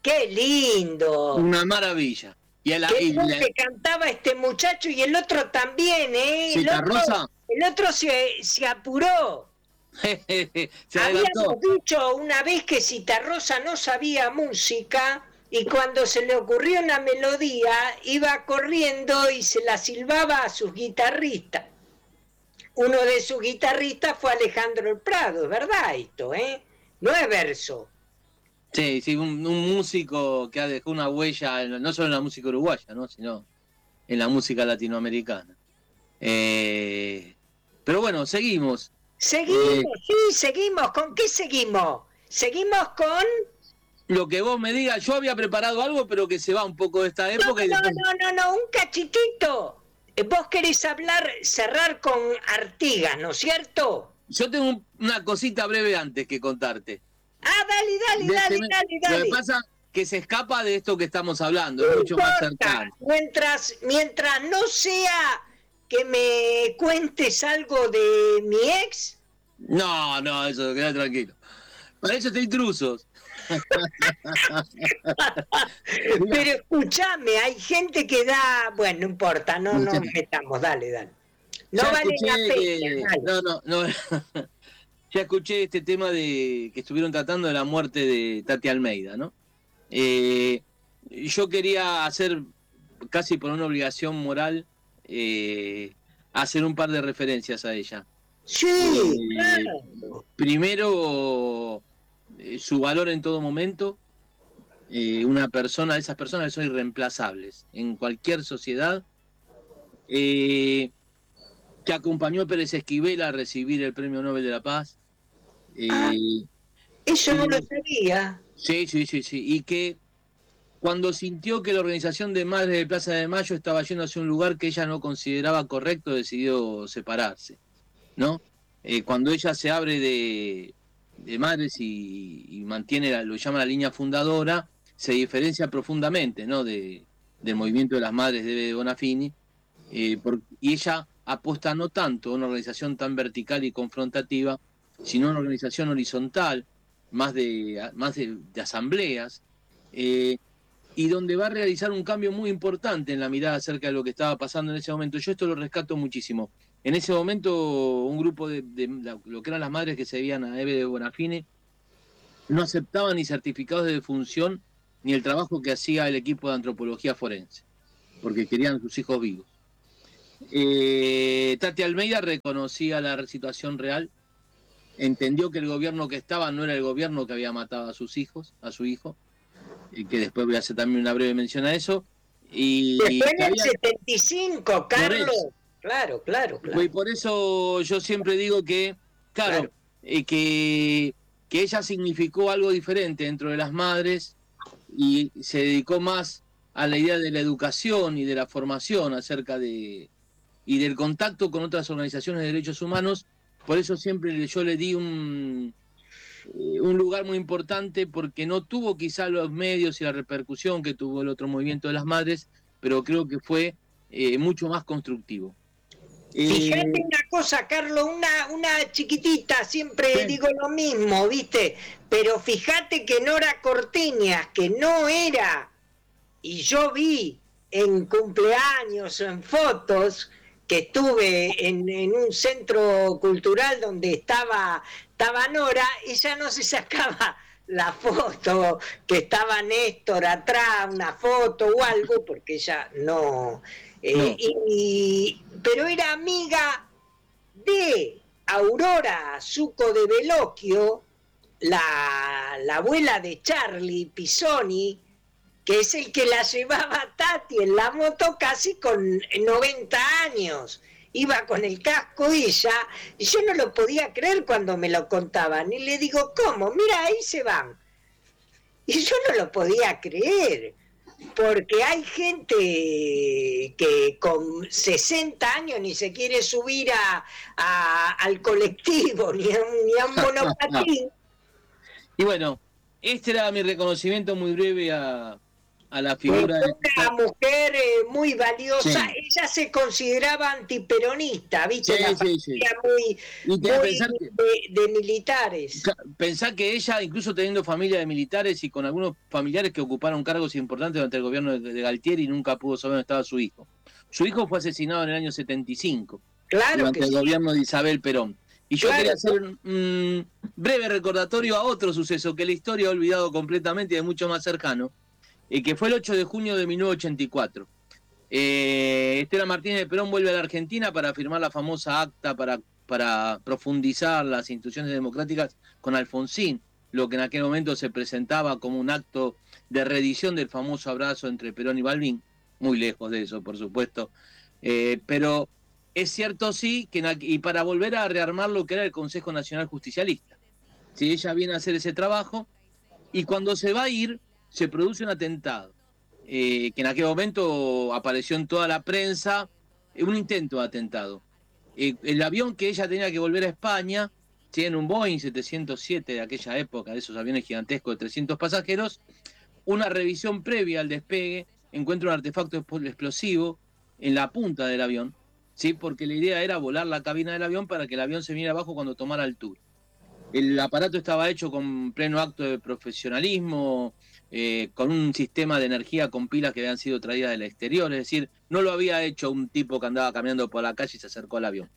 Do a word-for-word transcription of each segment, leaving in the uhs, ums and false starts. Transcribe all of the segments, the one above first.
¡Qué lindo! Una maravilla. Y a la, Qué y bien la... que cantaba este muchacho y el otro también, ¿eh? El ¿Cita otro, Rosa? el otro se, se apuró. Se adelantó. Habíamos dicho una vez que Citarrosa no sabía música y cuando se le ocurrió una melodía iba corriendo y se la silbaba a sus guitarristas. Uno de sus guitarristas fue Alejandro El Prado, es verdad esto, ¿eh? No es verso. Sí, sí, un, un músico que ha dejado una huella, no solo en la música uruguaya, ¿no? Sino en la música latinoamericana. Eh, pero bueno, seguimos. Seguimos, Eh, sí, seguimos. ¿Con qué seguimos? Seguimos con... Lo que vos me digas, yo había preparado algo, pero que se va un poco de esta época. No, y no, después... no, no, no, un cachitito. Vos querés hablar, cerrar con Artigas, ¿no es cierto? Yo tengo una cosita breve antes que contarte. Ah, dale, dale, dale, Déjeme, dale, dale. Lo que pasa que se escapa de esto que estamos hablando, No es mucho importa, más cercano. Mientras, mientras no sea que me cuentes algo de mi ex. No, no, eso, queda tranquilo. Para eso está Intrusos. Pero escúchame, hay gente que da... Bueno, no importa, no nos metamos, dale, dale. No ya vale escuché, la pena, dale. No, no, no. Ya escuché este tema de que estuvieron tratando de la muerte de Tati Almeida, ¿no? Eh, yo quería hacer, casi por una obligación moral, eh, hacer un par de referencias a ella. Sí, Eh, claro. Primero, eh, su valor en todo momento. Eh, una persona, esas personas son irreemplazables en cualquier sociedad. Eh, que acompañó a Pérez Esquivel a recibir el Premio Nobel de la Paz. Eh, Ah, eso no y- lo sabía. Sí, sí, sí, sí. Y que cuando sintió que la organización de Madres de Plaza de Mayo estaba yendo hacia un lugar que ella no consideraba correcto, decidió separarse, ¿no? Eh, cuando ella se abre de, de Madres y, y mantiene, la, lo llama la línea fundadora, se diferencia profundamente, ¿no? De, del movimiento de las Madres de Bonafini, eh, por, y ella apuesta no tanto a una organización tan vertical y confrontativa, sino a una organización horizontal, más de, más de, de asambleas, eh, y donde va a realizar un cambio muy importante en la mirada acerca de lo que estaba pasando en ese momento. Yo esto lo rescato muchísimo. En ese momento, un grupo de, de la, lo que eran las madres que se veían a Eve de Bonafini no aceptaban ni certificados de defunción ni el trabajo que hacía el equipo de antropología forense, porque querían sus hijos vivos. Eh, Tati Almeida reconocía la situación real, entendió que el gobierno que estaba no era el gobierno que había matado a sus hijos, a su hijo, y que después voy a hacer también una breve mención a eso. Y Después que del había... setenta y cinco, Carlos. eso. Claro, claro, claro. Y por eso yo siempre digo que, claro, Claro. eh, que, que ella significó algo diferente dentro de las madres y se dedicó más a la idea de la educación y de la formación acerca de y del contacto con otras organizaciones de derechos humanos. Por eso siempre yo le di un, un lugar muy importante, porque no tuvo quizá los medios y la repercusión que tuvo el otro movimiento de las madres, pero creo que fue eh, mucho más constructivo. Fíjate Eh, una cosa, Carlos, una, una chiquitita, siempre sí. digo lo mismo, ¿viste? Pero fíjate que Nora Cortiñas, que no era, y yo vi en cumpleaños o en fotos, que estuve en, en un centro cultural donde estaba, estaba Nora, ella no se sacaba la foto, que estaba Néstor atrás, una foto o algo, porque ella no... Eh, No. y, pero era amiga de Aurora Zucco de Veloquio, la, la abuela de Charlie Pisoni, que es el que la llevaba a Tati en la moto casi con noventa años. Iba con el casco ella, y yo no lo podía creer cuando me lo contaban. Y le digo, ¿cómo? Mira, ahí se van. Y yo no lo podía creer, porque hay gente que con sesenta años ni se quiere subir a, a, al colectivo, ni a, ni a un monopatín. Y bueno, este era mi reconocimiento muy breve a, a la figura de de una mujer eh, muy valiosa. Sí. Ella se consideraba antiperonista, ¿viste? Sí, Una sí, sí. familia muy, Y te da a muy pensar que, de, de militares. pensá que ella, incluso teniendo familia de militares y con algunos familiares que ocuparon cargos importantes durante el gobierno de, de Galtieri, nunca pudo saber dónde estaba su hijo. Su hijo fue asesinado en el año setenta y cinco, Claro durante que el sí. gobierno de Isabel Perón. Y yo Claro. quería hacer un, un breve recordatorio a otro suceso que la historia ha olvidado completamente y es mucho más cercano, eh, que fue el ocho de junio de mil novecientos ochenta y cuatro. Eh, Estela Martínez de Perón vuelve a la Argentina para firmar la famosa acta para, para profundizar las instituciones democráticas con Alfonsín, lo que en aquel momento se presentaba como un acto de reedición del famoso abrazo entre Perón y Balbín, muy lejos de eso, por supuesto, eh, pero es cierto sí, que en, y para volver a rearmar lo que era el Consejo Nacional Justicialista. Si ella viene a hacer ese trabajo, y cuando se va a ir, se produce un atentado. Eh, que en aquel momento apareció en toda la prensa, eh, un intento de atentado. Eh, el avión que ella tenía que volver a España, tiene un Boeing setecientos siete de aquella época, de esos aviones gigantescos de trescientos pasajeros, una revisión previa al despegue, encuentra un artefacto explosivo en la punta del avión, ¿sí? Porque la idea era volar la cabina del avión para que el avión se viniera abajo cuando tomara altura. El aparato estaba hecho con pleno acto de profesionalismo, eh, con un sistema de energía con pilas que habían sido traídas del exterior, es decir, no lo había hecho un tipo que andaba caminando por la calle y se acercó al avión.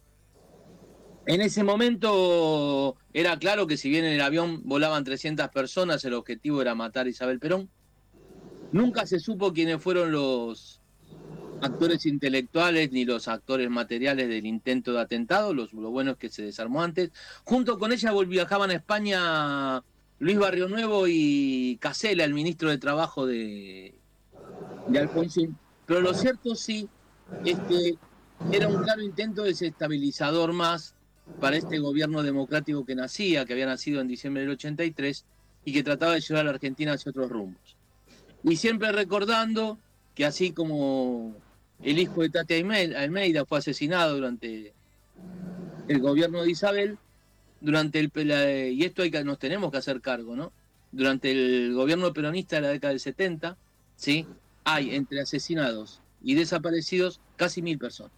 En ese momento era claro que si bien en el avión volaban trescientas personas, el objetivo era matar a Isabel Perón. Nunca se supo quiénes fueron los actores intelectuales ni los actores materiales del intento de atentado. Los, lo bueno es que se desarmó antes. Junto con ella viajaban a España Luis Barrionuevo y Casella, el ministro de Trabajo de, de Alfonsín. Pero lo cierto sí es que era un claro intento desestabilizador más para este gobierno democrático que nacía, que había nacido en diciembre del ochenta y tres y que trataba de llevar a la Argentina hacia otros rumbos. Y siempre recordando que así como el hijo de Tati Almeida fue asesinado durante el gobierno de Isabel, durante el y esto hay que, nos tenemos que hacer cargo, ¿no? Durante el gobierno peronista de la década del setenta, ¿sí? Hay entre asesinados y desaparecidos casi mil personas.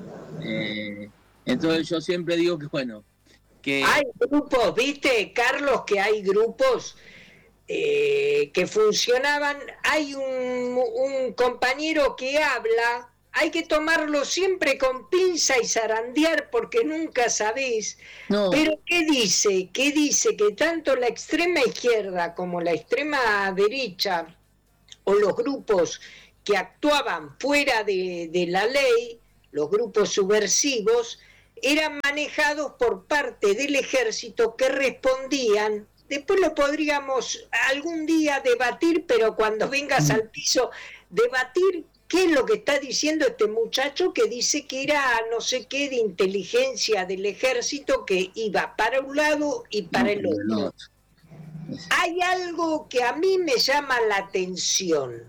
Eh, entonces yo siempre digo que, bueno, que... Hay grupos, ¿viste, Carlos, que hay grupos eh, que funcionaban? Hay un, un compañero que habla, hay que tomarlo siempre con pinza y zarandear porque nunca sabés. No. Pero ¿qué dice? ¿Qué dice? Que tanto la extrema izquierda como la extrema derecha o los grupos que actuaban fuera de, de la ley, los grupos subversivos, eran manejados por parte del ejército que respondían. Después lo podríamos algún día debatir, pero cuando vengas al piso, debatir qué es lo que está diciendo este muchacho que dice que era no sé qué de inteligencia del ejército que iba para un lado y para el otro. Hay algo que a mí me llama la atención,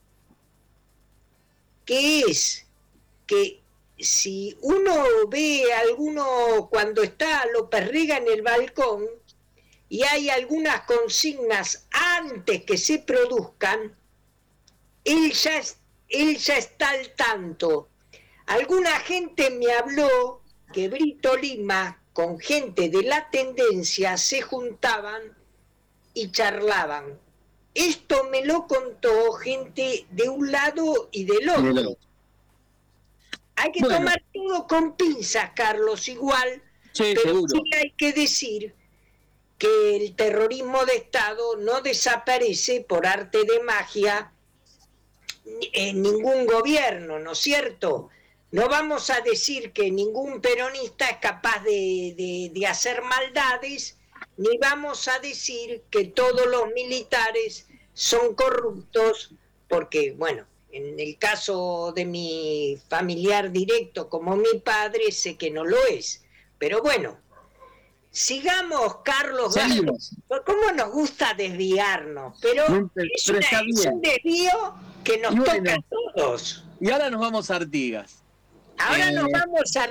que es que si uno ve a alguno cuando está López Rega en el balcón y hay algunas consignas antes que se produzcan, él ya, él ya está al tanto. Alguna gente me habló que Brito Lima con gente de la tendencia se juntaban y charlaban. Esto me lo contó gente de un lado y del otro. Hay que bueno. tomar todo con pinzas, Carlos, igual, sí, pero seguro. sí hay que decir que el terrorismo de Estado no desaparece por arte de magia en ningún gobierno, ¿no es cierto? No vamos a decir que ningún peronista es capaz de, de, de hacer maldades, ni vamos a decir que todos los militares son corruptos, porque, bueno, en el caso de mi familiar directo como mi padre, sé que no lo es. Pero bueno, sigamos, Carlos. Seguimos. ¿Cómo nos gusta desviarnos? Pero, no, pero es, una, es un desvío que nos bueno, toca a todos. Y ahora nos vamos a Artigas. Ahora eh, nos vamos a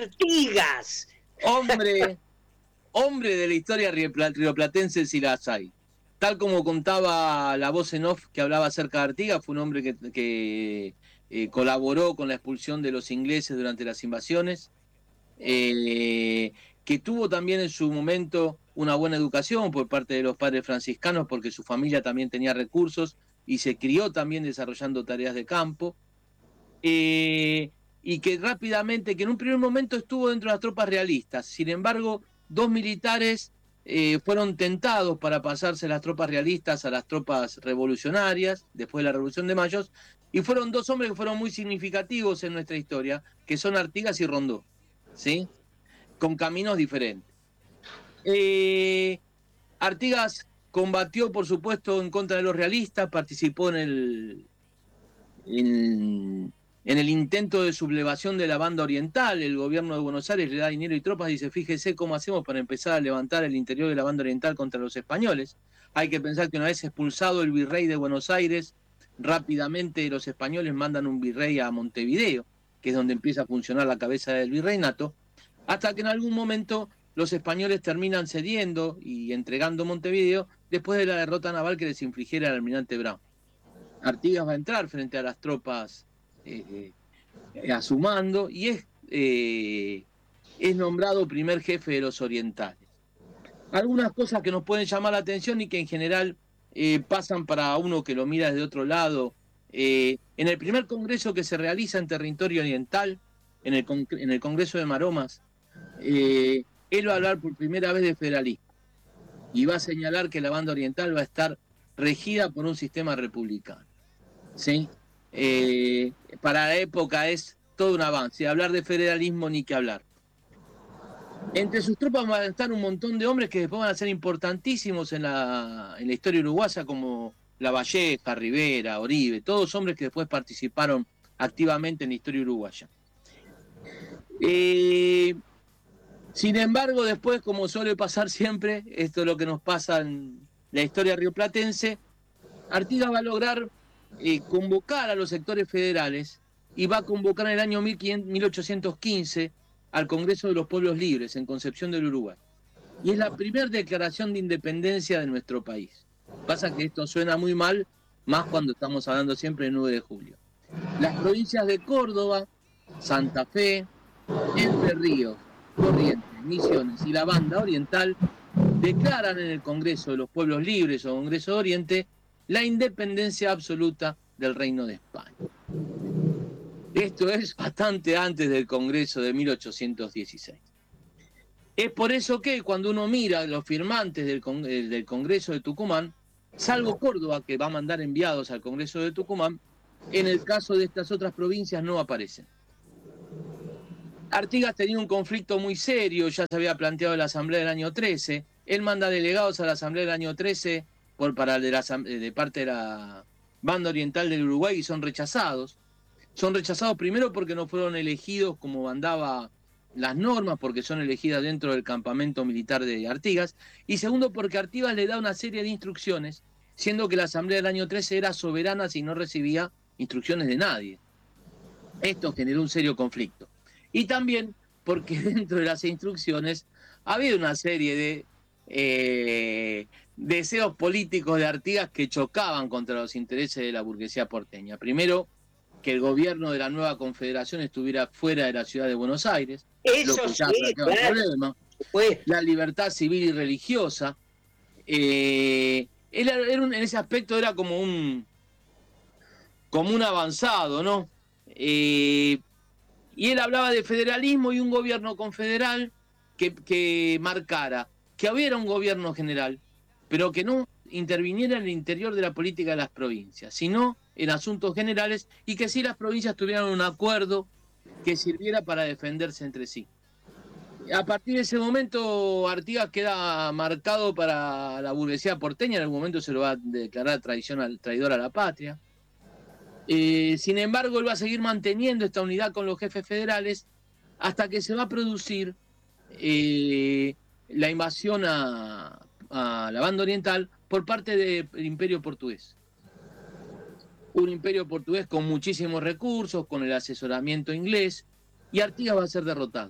Artigas. Hombre, hombre de la historia rioplatense si las hay. tal como contaba la voz en off que hablaba acerca de Artigas, fue un hombre que, que eh, colaboró con la expulsión de los ingleses durante las invasiones, eh, que tuvo también en su momento una buena educación por parte de los padres franciscanos, porque su familia también tenía recursos y se crió también desarrollando tareas de campo, eh, y que rápidamente, que en un primer momento estuvo dentro de las tropas realistas. Sin embargo, dos militares eh, fueron tentados para pasarse las tropas realistas a las tropas revolucionarias, después de la Revolución de Mayo, y fueron dos hombres que fueron muy significativos en nuestra historia, que son Artigas y Rondó, ¿sí? Con caminos diferentes. Eh, Artigas combatió, por supuesto, en contra de los realistas, participó en el, en, en el intento de sublevación de la banda oriental. El gobierno de Buenos Aires le da dinero y tropas y dice, fíjese cómo hacemos para empezar a levantar el interior de la banda oriental contra los españoles. Hay que pensar que una vez expulsado el virrey de Buenos Aires, rápidamente los españoles mandan un virrey a Montevideo, que es donde empieza a funcionar la cabeza del virreinato, hasta que en algún momento los españoles terminan cediendo y entregando Montevideo después de la derrota naval que les infligiera el almirante Brown. Artigas va a entrar frente a las tropas eh, eh, a su mando y es, eh, es nombrado primer jefe de los orientales. Algunas cosas que nos pueden llamar la atención y que en general eh, pasan para uno que lo mira desde otro lado. Eh, en el primer congreso que se realiza en territorio oriental, en el, con, en el Congreso de Maromas, eh, él va a hablar por primera vez de federalismo y va a señalar que la banda oriental va a estar regida por un sistema republicano, ¿sí? Eh, para la época es todo un avance. Hablar de federalismo ni que hablar. Entre sus tropas van a estar un montón de hombres que después van a ser importantísimos en la, en la historia uruguaya, como Lavalleja, Rivera, Oribe, todos hombres que después participaron activamente en la historia uruguaya. Eh, sin embargo, después, como suele pasar siempre, esto es lo que nos pasa en la historia rioplatense, Artigas va a lograr eh, convocar a los sectores federales y va a convocar en el año mil ochocientos quince al Congreso de los Pueblos Libres en Concepción del Uruguay. Y es la primera declaración de independencia de nuestro país. Pasa que esto suena muy mal, más cuando estamos hablando siempre del nueve de julio. Las provincias de Córdoba, Santa Fe, Entre Ríos, Corrientes, Misiones y la Banda Oriental declaran en el Congreso de los Pueblos Libres o Congreso de Oriente la independencia absoluta del Reino de España. Esto es bastante antes del Congreso de mil ochocientos dieciséis. Es por eso que cuando uno mira los firmantes del, Cong- del Congreso de Tucumán, salvo Córdoba, que va a mandar enviados al Congreso de Tucumán, en el caso de estas otras provincias no aparecen. Artigas tenía un conflicto muy serio, ya se había planteado en la Asamblea del año trece. Él manda delegados a la Asamblea del año trece por, para de, la, de parte de la Banda Oriental del Uruguay y son rechazados. Son rechazados primero porque no fueron elegidos como mandaba las normas, porque son elegidas dentro del campamento militar de Artigas, y segundo porque Artigas le da una serie de instrucciones, siendo que la Asamblea del año trece era soberana si no recibía instrucciones de nadie. Esto generó un serio conflicto. Y también porque dentro de las instrucciones había una serie de eh, deseos políticos de Artigas que chocaban contra los intereses de la burguesía porteña. Primero, que el gobierno de la nueva confederación estuviera fuera de la ciudad de Buenos Aires, Eso lo que ya sí, planteaba un claro. problema. Pues, La libertad civil y religiosa. Eh, él era un, en ese aspecto era como un como un avanzado, ¿no? Eh, y él hablaba de federalismo y un gobierno confederal que, que marcara que hubiera un gobierno general, pero que no interviniera en el interior de la política de las provincias, sino en asuntos generales, y que sí las provincias tuvieran un acuerdo que sirviera para defenderse entre sí. A partir de ese momento, Artigas queda marcado para la burguesía porteña, en algún momento se lo va a declarar traición al, traidor a la patria. Eh, sin embargo, él va a seguir manteniendo esta unidad con los jefes federales hasta que se va a producir eh, la invasión a, a la Banda Oriental por parte del Imperio Portugués. Un imperio portugués con muchísimos recursos, con el asesoramiento inglés, y Artigas va a ser derrotado.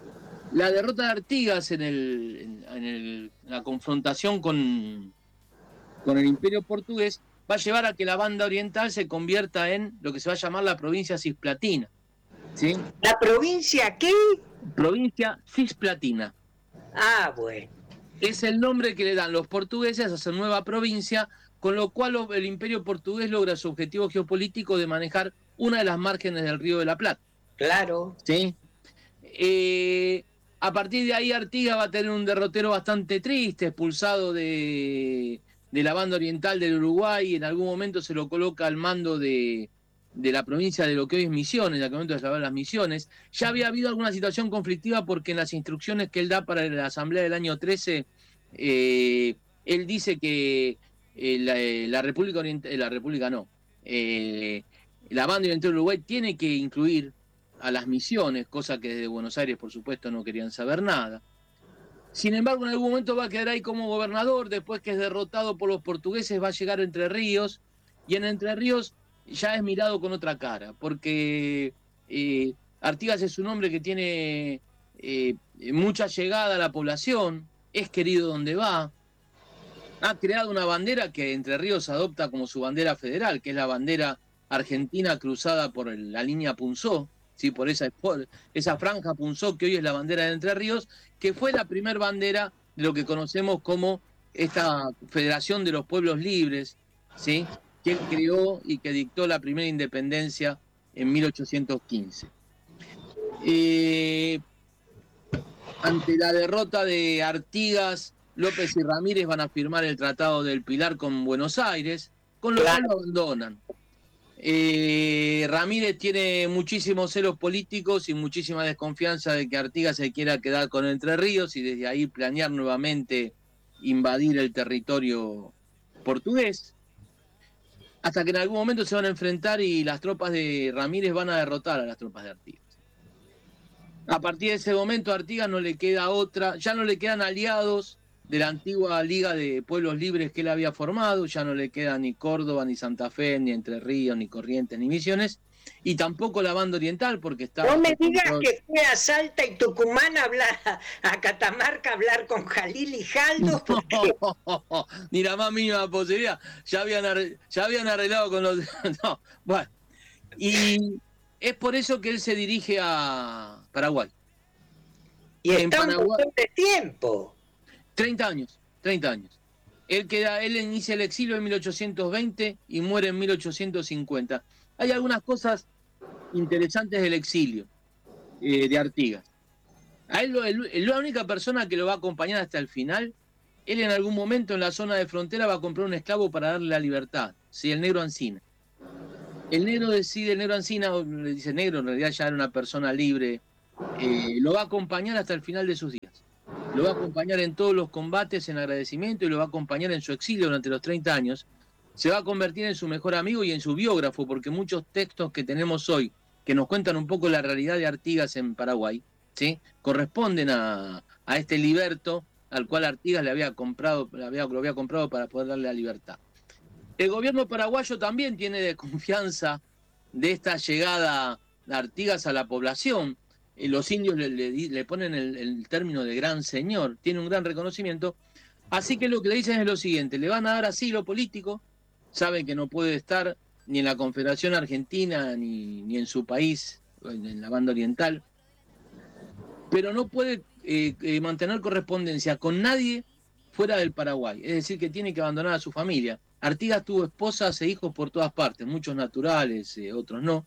La derrota de Artigas en, el, en, el, en la confrontación con, con el Imperio Portugués, va a llevar a que la banda oriental se convierta en lo que se va a llamar la provincia cisplatina. ¿Sí? ¿La provincia qué? Provincia cisplatina. Ah, bueno. Es el nombre que le dan los portugueses a esa nueva provincia, con lo cual el Imperio Portugués logra su objetivo geopolítico de manejar una de las márgenes del Río de la Plata. Claro. ¿Sí? Eh, a partir de ahí Artigas va a tener un derrotero bastante triste, expulsado de, de la banda oriental del Uruguay, y en algún momento se lo coloca al mando de, de la provincia de lo que hoy es Misiones, en aquel momento se llamaban las Misiones. Ya había habido alguna situación conflictiva porque en las instrucciones que él da para la asamblea del año trece, eh, él dice que eh, la, la República Oriental, la República no, eh, la banda oriental del Uruguay tiene que incluir a las Misiones, cosa que desde Buenos Aires, por supuesto, no querían saber nada. Sin embargo, en algún momento va a quedar ahí como gobernador, después que es derrotado por los portugueses, va a llegar a Entre Ríos, y en Entre Ríos ya es mirado con otra cara, porque eh, Artigas es un hombre que tiene eh, mucha llegada a la población, es querido donde va, ha creado una bandera que Entre Ríos adopta como su bandera federal, que es la bandera argentina cruzada por la línea Punzó, ¿sí? Por esa, por esa franja Punzó que hoy es la bandera de Entre Ríos, que fue la primer bandera de lo que conocemos como esta Federación de los Pueblos Libres, ¿sí? Que él creó y que dictó la primera independencia en mil ochocientos quince. Eh, ante la derrota de Artigas, López y Ramírez van a firmar el Tratado del Pilar con Buenos Aires, con lo cual lo abandonan. Eh, Ramírez tiene muchísimos celos políticos y muchísima desconfianza de que Artigas se quiera quedar con Entre Ríos y desde ahí planear nuevamente invadir el territorio portugués, hasta que en algún momento se van a enfrentar y las tropas de Ramírez van a derrotar a las tropas de Artigas. A partir de ese momento a Artigas no le queda otra, ya no le quedan aliados de la antigua Liga de Pueblos Libres que él había formado, ya no le queda ni Córdoba, ni Santa Fe, ni Entre Ríos, ni Corrientes, ni Misiones, y tampoco la banda oriental, porque está... No me digas que fue a Salta y Tucumán a hablar, a Catamarca a hablar con Jalil y Jaldo. Porque... No, ni la más mínima posibilidad, ya habían, arreglado, ya habían arreglado con los... No, bueno, y es por eso que él se dirige a Paraguay. Y está un montón de tiempo. treinta años, treinta años. Él, queda, él inicia el exilio en mil ochocientos veinte y muere en mil ochocientos cincuenta. Hay algunas cosas interesantes del exilio eh, de Artigas. A él, él, la única persona que lo va a acompañar hasta el final, él en algún momento en la zona de frontera va a comprar un esclavo para darle la libertad, ¿sí? El negro Ancina. El negro decide, el negro Ancina, le dice negro, en realidad ya era una persona libre, eh, lo va a acompañar hasta el final de sus días. Lo va a acompañar en todos los combates en agradecimiento y lo va a acompañar en su exilio durante los treinta años. Se va a convertir en su mejor amigo y en su biógrafo, porque muchos textos que tenemos hoy, que nos cuentan un poco la realidad de Artigas en Paraguay, ¿sí? Corresponden a, a este liberto al cual Artigas le había comprado, le había, lo había comprado para poder darle la libertad. El gobierno paraguayo también tiene desconfianza de esta llegada de Artigas a la población. Los indios le, le, le ponen el, el término de gran señor, tiene un gran reconocimiento, así que lo que le dicen es lo siguiente: le van a dar asilo político, saben que no puede estar ni en la Confederación Argentina ni, ni en su país, en la banda oriental, pero no puede eh, eh, mantener correspondencia con nadie fuera del Paraguay, es decir, que tiene que abandonar a su familia. Artigas tuvo esposas e hijos por todas partes, muchos naturales, eh, otros no.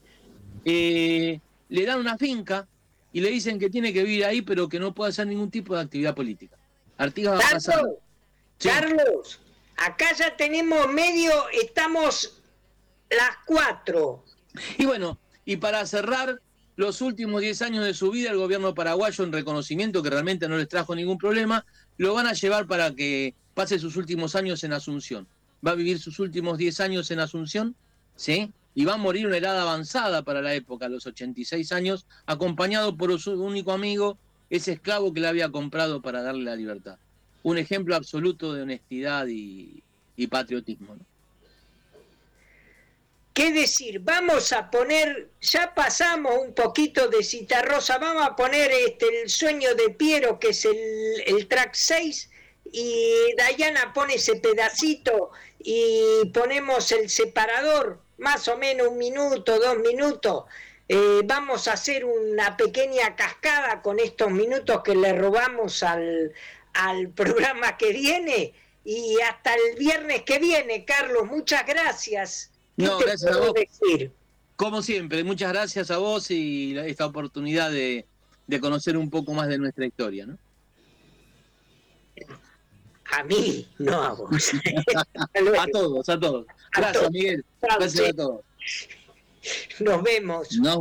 Eh... Le dan una finca y le dicen que tiene que vivir ahí, pero que no puede hacer ningún tipo de actividad política. Artigas va a pasar... Carlos, sí. Carlos, acá ya tenemos medio, estamos las cuatro. Y bueno, y para cerrar, los últimos diez años de su vida, el gobierno paraguayo, en reconocimiento que realmente no les trajo ningún problema, lo van a llevar para que pase sus últimos años en Asunción. Va a vivir sus últimos diez años en Asunción, ¿sí? Y va a morir una edad avanzada para la época, a los ochenta y seis años, acompañado por su único amigo, ese esclavo que le había comprado para darle la libertad. Un ejemplo absoluto de honestidad y, y patriotismo, ¿no? ¿Qué decir? Vamos a poner, ya pasamos un poquito de Citarrosa, vamos a poner este, El sueño de Piero, que es el, el track seis, y Dayana pone ese pedacito y ponemos el separador, más o menos un minuto, dos minutos. Eh, vamos a hacer una pequeña cascada con estos minutos que le robamos al, al programa que viene, y hasta el viernes que viene. Carlos, muchas gracias. ¿Qué No, te gracias a puedo vos. decir? Como siempre, muchas gracias a vos y esta oportunidad de, de conocer un poco más de nuestra historia, ¿no? A mí, no a vos. A todos, a todos. Gracias, todos. Miguel. Chao, Gracias sí. a todos. Nos vemos. Nos